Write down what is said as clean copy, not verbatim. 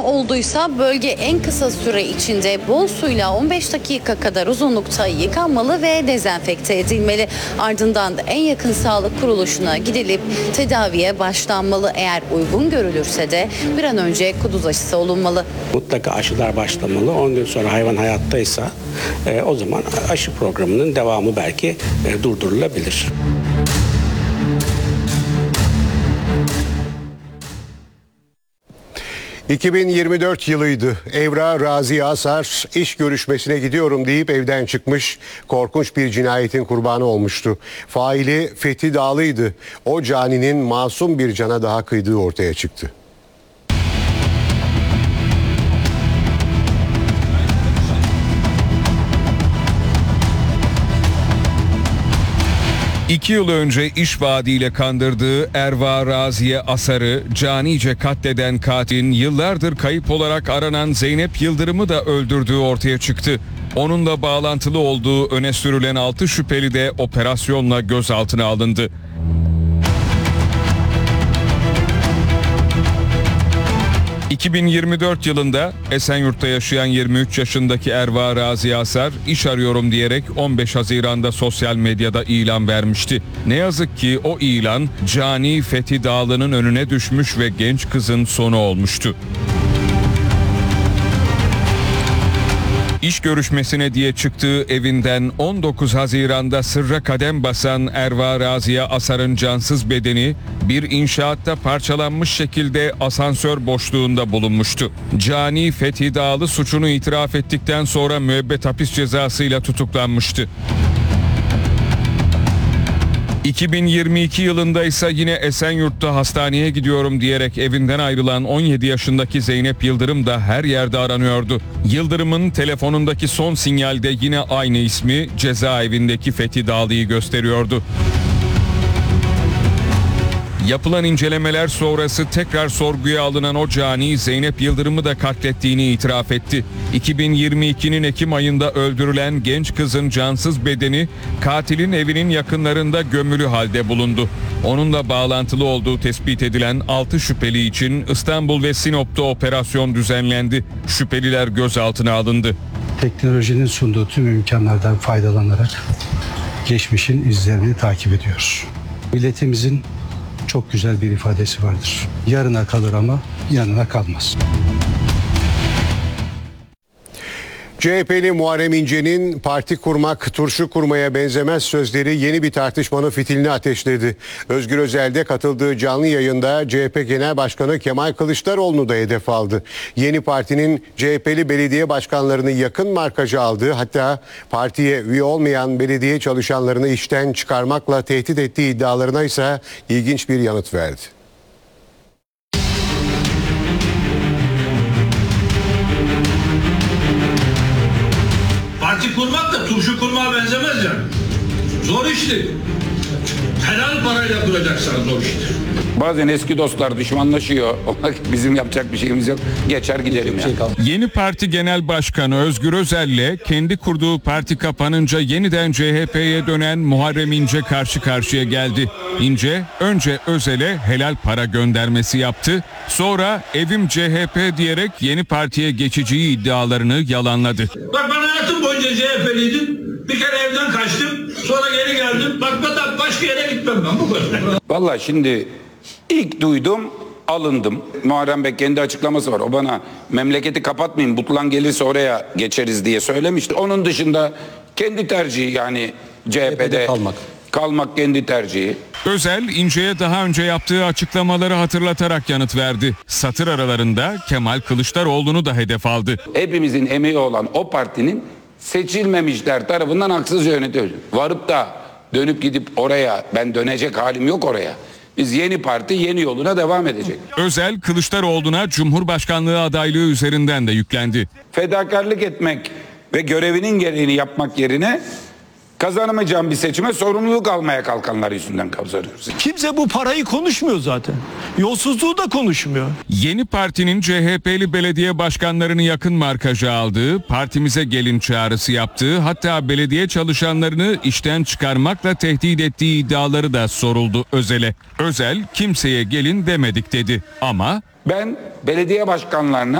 durumu olduysa bölge en kısa süre içinde bol suyla 15 dakika kadar uzunlukta yıkanmalı ve dezenfekte edilmeli. Ardından da en yakın sağlık kuruluşuna gidilip tedaviye başlanmalı. Eğer uygun görülürse de bir an önce kuduz aşısı olunmalı. Mutlaka aşılar başlamalı. 10 gün sonra hayvan hayattaysa o zaman aşı programının devamı belki durdurulabilir. ...2024 yılıydı. Evra Raziye Asar iş görüşmesine gidiyorum deyip evden çıkmış, korkunç bir cinayetin kurbanı olmuştu. Faili Fethi Dağlı'ydı. O caninin masum bir cana daha kıydığı ortaya çıktı. İki yıl önce iş vaadiyle kandırdığı Erva Raziye Asar'ı canice katleden katilin yıllardır kayıp olarak aranan Zeynep Yıldırım'ı da öldürdüğü ortaya çıktı. Onunla bağlantılı olduğu öne sürülen 6 şüpheli de operasyonla gözaltına alındı. ...2024 yılında Esenyurt'ta yaşayan 23 yaşındaki Erva Raziye Asar iş arıyorum diyerek 15 Haziran'da sosyal medyada ilan vermişti. Ne yazık ki o ilan cani Fethi Dağlı'nın önüne düşmüş ve genç kızın sonu olmuştu. İş görüşmesine diye çıktığı evinden 19 Haziran'da sırra kadem basan Erva Raziye Asar'ın cansız bedeni bir inşaatta parçalanmış şekilde asansör boşluğunda bulunmuştu. Cani Fethi Dağlı suçunu itiraf ettikten sonra müebbet hapis cezasıyla tutuklanmıştı. 2022 yılında ise yine Esenyurt'ta hastaneye gidiyorum diyerek evinden ayrılan 17 yaşındaki Zeynep Yıldırım da her yerde aranıyordu. Yıldırım'ın telefonundaki son sinyalde yine aynı ismi cezaevindeki Fethi Dağlı'yı gösteriyordu. Yapılan incelemeler sonrası tekrar sorguya alınan o cani Zeynep Yıldırım'ı da katlettiğini itiraf etti. 2022'nin Ekim ayında öldürülen genç kızın cansız bedeni katilin evinin yakınlarında gömülü halde bulundu. Onunla bağlantılı olduğu tespit edilen 6 şüpheli için İstanbul ve Sinop'ta operasyon düzenlendi. Şüpheliler gözaltına alındı. Teknolojinin sunduğu tüm imkanlardan faydalanarak geçmişin izlerini takip ediyoruz. Milletimizin çok güzel bir ifadesi vardır. Yarına kalır ama yanına kalmaz. CHP'li Muharrem İnce'nin parti kurmak turşu kurmaya benzemez sözleri yeni bir tartışmanın fitilini ateşledi. Özgür Özel'de katıldığı canlı yayında CHP Genel Başkanı Kemal Kılıçdaroğlu'nu da hedef aldı. Yeni partinin CHP'li belediye başkanlarını yakın markajı aldığı, hatta partiye üye olmayan belediye çalışanlarını işten çıkarmakla tehdit ettiği iddialarına ise ilginç bir yanıt verdi. Parti kurmak da turşu kurmaya benzemez yani. Zor işti. Helal parayla kuracaksan zor iştir. Bazen eski dostlar düşmanlaşıyor. Bizim yapacak bir şeyimiz yok. Geçer gidelim yani. Yeni Parti Genel Başkanı Özgür Özel'le kendi kurduğu parti kapanınca yeniden CHP'ye dönen Muharrem İnce karşı karşıya geldi. İnce önce Özel'e helal para göndermesi yaptı. Sonra evim CHP diyerek yeni partiye geçeceği iddialarını yalanladı. Bak ben hayatım boyunca CHP'liydim. Bir kere evden kaçtım. Sonra geri geldim. Bak ben başka yere gitmem ben bu kadar. Vallahi şimdi ilk duydum, alındım. Muharrem Bey kendi açıklaması var. O bana memleketi kapatmayın, Butlan gelirse oraya geçeriz diye söylemişti. Onun dışında kendi tercihi, yani CHP'de kalmak kendi tercihi. Özel, İnce'ye daha önce yaptığı açıklamaları hatırlatarak yanıt verdi. Satır aralarında Kemal Kılıçdaroğlu'nu da hedef aldı. Hepimizin emeği olan o partinin seçilmemişler tarafından haksızca yönetiliyor. Varıp da dönüp gidip oraya, ben dönecek halim yok oraya. Biz yeni parti yeni yoluna devam edecek. Özel, Kılıçdaroğlu'na Cumhurbaşkanlığı adaylığı üzerinden de yüklendi. Fedakarlık etmek ve görevinin gereğini yapmak yerine kazanamayacağım bir seçime sorumluluk almaya kalkanlar yüzünden kazanıyoruz. Kimse bu parayı konuşmuyor zaten. Yolsuzluğu da konuşmuyor. Yeni partinin CHP'li belediye başkanlarını yakın markaja aldığı, partimize gelin çağrısı yaptığı, hatta belediye çalışanlarını işten çıkarmakla tehdit ettiği iddiaları da soruldu Özel'e. Özel, kimseye gelin demedik dedi ama ben belediye başkanlarına